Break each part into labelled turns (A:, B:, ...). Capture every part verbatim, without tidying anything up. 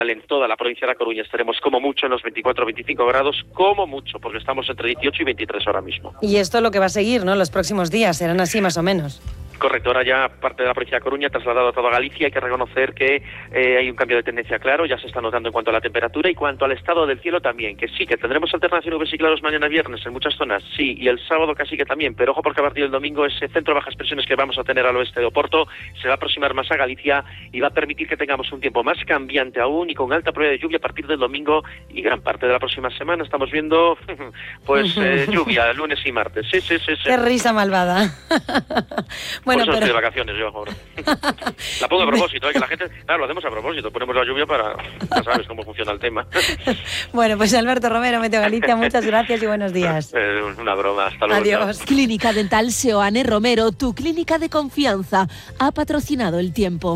A: En toda la provincia de La Coruña estaremos como mucho en los veinticuatro a veinticinco grados, como mucho, porque estamos entre dieciocho y veintitrés ahora mismo.
B: Y esto es lo que va a seguir, ¿no? Los próximos días serán así más o menos.
A: Correcto, ahora ya parte de la provincia de Coruña trasladado a toda Galicia. Hay que reconocer que eh, hay un cambio de tendencia claro, ya se está notando en cuanto a la temperatura y cuanto al estado del cielo también, que sí, que tendremos alternancia de nubes y claros mañana viernes en muchas zonas, sí, y el sábado casi que también, pero ojo porque a partir del domingo ese centro de bajas presiones que vamos a tener al oeste de Oporto se va a aproximar más a Galicia y va a permitir que tengamos un tiempo más cambiante aún y con alta probabilidad de lluvia a partir del domingo y gran parte de la próxima semana. Estamos viendo pues eh, lluvia lunes y martes. Sí, sí, sí, sí.
B: Qué risa malvada. Bueno,
A: por eso
B: pero...
A: estoy de vacaciones yo ahora. La pongo a propósito, ¿eh? Que la gente, claro, lo hacemos a propósito, ponemos la lluvia para, ya sabes cómo funciona el tema.
B: Bueno, pues Alberto Romero, Meteo Galicia, muchas gracias y buenos días.
A: Eh, una broma, hasta luego.
B: Adiós.
C: Chao. Clínica Dental Seoane Romero, tu clínica de confianza, ha patrocinado el tiempo.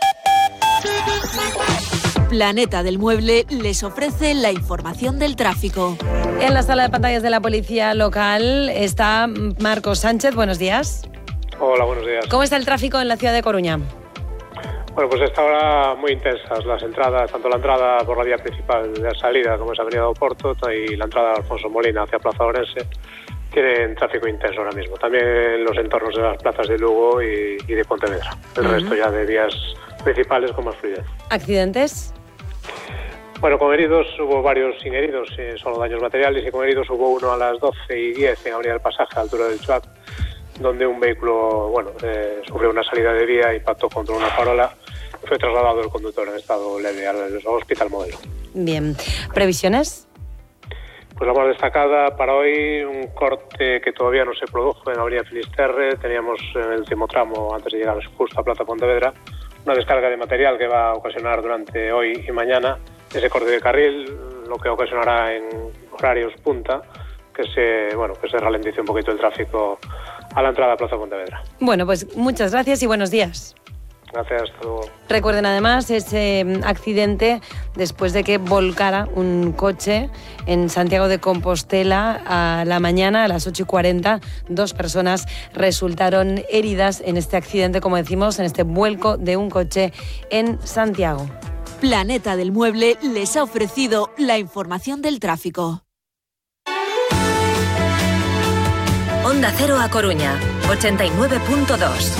C: Planeta del Mueble les ofrece la información del tráfico.
B: En la sala de pantallas de la policía local está Marcos Sánchez. Buenos días.
D: Hola, buenos días.
B: ¿Cómo está el tráfico en la ciudad de Coruña?
D: Bueno, pues esta hora muy intensas las entradas, tanto la entrada por la vía principal de salida, como es Avenida de Oporto, y la entrada de Alfonso Molina hacia Plaza Orense, tienen tráfico intenso ahora mismo. También los entornos de las plazas de Lugo y, y de Pontevedra. El uh-huh. resto ya de vías principales con más fluidez.
B: ¿Accidentes?
D: Bueno, con heridos hubo varios sin heridos, eh, solo daños materiales, y con heridos hubo uno a las doce y diez en Avenida del Pasaje, a la altura del Chuac, donde un vehículo, bueno, eh, sufrió una salida de vía, impactó contra una farola y fue trasladado el conductor en estado leve al Hospital Modelo.
B: Bien. ¿Previsiones?
D: Pues la más destacada para hoy, un corte que todavía no se produjo en la avenida Finisterre. Teníamos en el último tramo, antes de llegar justo a Plaza Pontevedra, una descarga de material que va a ocasionar durante hoy y mañana ese corte de carril, lo que ocasionará en horarios punta que se, bueno, que se ralentice un poquito el tráfico a la entrada a Plaza Pontevedra.
B: Bueno, pues muchas gracias y buenos días.
D: Gracias, hasta luego.
B: Recuerden además ese accidente después de que volcara un coche en Santiago de Compostela a la mañana, a las ocho y cuarenta. Dos personas resultaron heridas en este accidente, como decimos, en este vuelco de un coche en Santiago.
C: Planeta del Mueble les ha ofrecido la información del tráfico.
E: Onda Cero a Coruña, ochenta y nueve punto dos.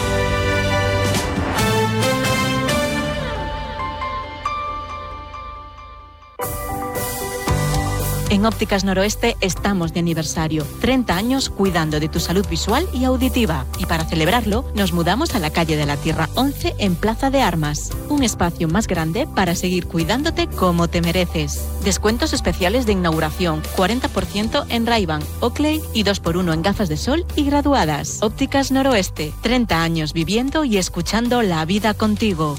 F: En Ópticas Noroeste estamos de aniversario. treinta años cuidando de tu salud visual y auditiva. Y para celebrarlo, nos mudamos a la calle de la Tierra once en Plaza de Armas. Un espacio más grande para seguir cuidándote como te mereces. Descuentos especiales de inauguración, cuarenta por ciento en Ray-Ban, Oakley y dos por uno en gafas de sol y graduadas. Ópticas Noroeste, treinta años viviendo y escuchando la vida contigo.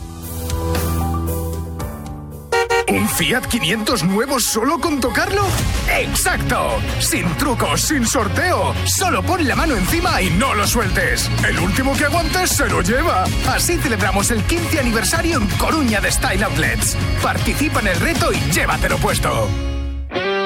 G: ¿Un Fiat quinientos nuevo solo con tocarlo? ¡Exacto! Sin trucos, sin sorteo. Solo pon la mano encima y no lo sueltes. El último que aguantes se lo lleva. Así celebramos el quince aniversario en Coruña de Style Outlets. Participa en el reto y llévatelo puesto.